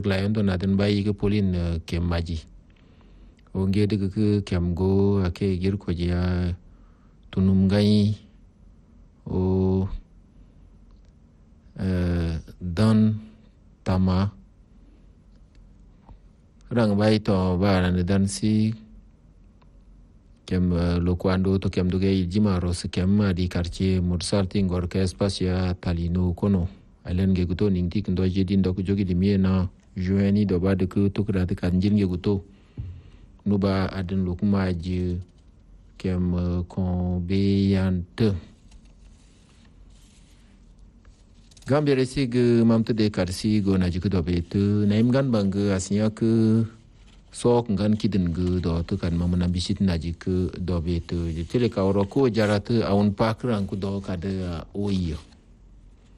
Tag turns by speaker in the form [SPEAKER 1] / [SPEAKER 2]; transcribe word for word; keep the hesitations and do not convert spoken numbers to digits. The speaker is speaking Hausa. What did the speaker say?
[SPEAKER 1] layon do na den bayi ga polin kem maji o nge de ga kem go ake gir ko ya tunum gai o dan tama rang bai to ba ran dan si kem lokwando to kem do gai jima ros kem ma di quartier mursal tingor ke espacia talino kono alen ge guto ning tik ndo je din do ko jogi di miena joeni do ba de ko to kra de kan jin ge guto no ba aden lokuma je kem kon beyante Gambia resig mamte de karsi go na jiku do betu naim gan bang asnya ke sok ngan kidin ge do to kan mamana bisit na jiku do betu tele ka ro ko jarate aun pakrang ku do kada oyo